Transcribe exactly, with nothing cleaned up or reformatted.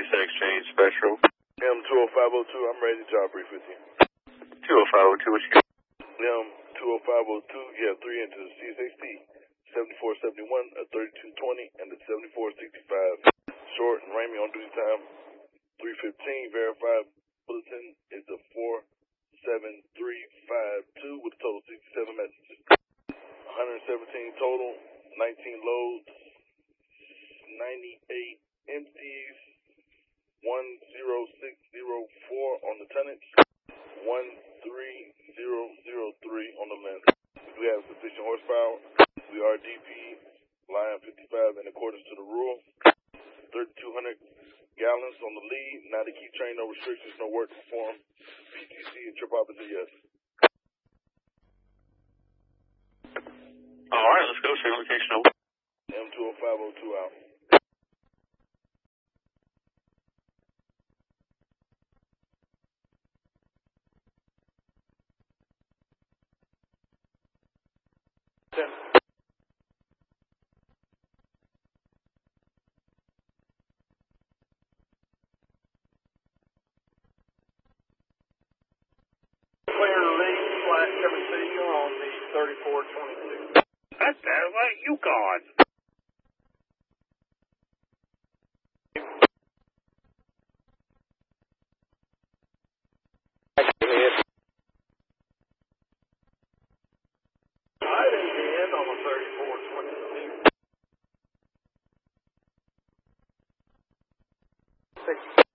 said exchange special. M two oh five oh two, I'm ready to job brief with you. two oh five oh two, what you got? M two oh five oh two, you have three enters, C S X T, seventy-four seventy-one, a thirty-two twenty, and a seventy-four sixty-five. Short and Ramey on duty time, three fifteen, verified bulletin is a four seven three five two with a total of sixty-seven messages. one hundred seventeen total, nineteen loads, ninety-eight empties, one zero six zero four on the tonnage, one three zero zero three on the length. We have sufficient horsepower. We are D P line fifty-five in accordance to the rule. thirty-two hundred gallons on the lead. Now to keep train, no restrictions, no work to perform. P T C and trip opposite, yes. All right, let's go. Same location over. M two oh five oh two out. ten. Clear lead, flat seven C on the thirty-four twenty-two. What the hell are you gone? Right in the end on the thirty-four twenty-two. Six.